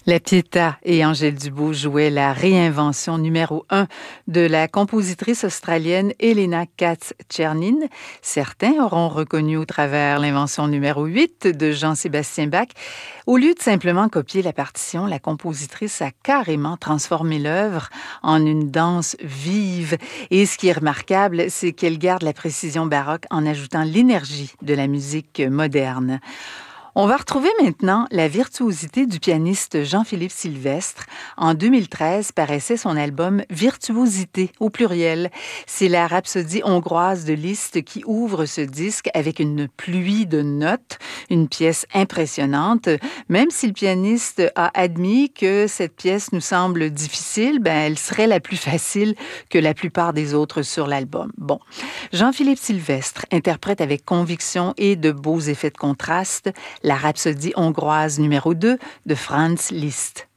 La Pietà et Angèle Dubois jouaient la réinvention numéro 1 de la compositrice australienne Helena Katz-Czernin. Certains auront reconnu au travers l'invention numéro 8 de Jean-Sébastien Bach. Au lieu de simplement copier la partition, la compositrice a carrément transformé l'œuvre en une danse vive. Et ce qui est remarquable, c'est qu'elle garde la précision baroque en ajoutant l'énergie de la musique moderne. On va retrouver maintenant la virtuosité du pianiste Jean-Philippe Sylvestre. En 2013 paraissait son album Virtuosité, au pluriel. C'est la rhapsodie hongroise de Liszt qui ouvre ce disque avec une pluie de notes, une pièce impressionnante. Même si le pianiste a admis que cette pièce nous semble difficile, elle serait la plus facile que la plupart des autres sur l'album. Bon, Jean-Philippe Sylvestre interprète avec conviction et de beaux effets de contraste la rhapsodie hongroise numéro 2 de Franz Liszt.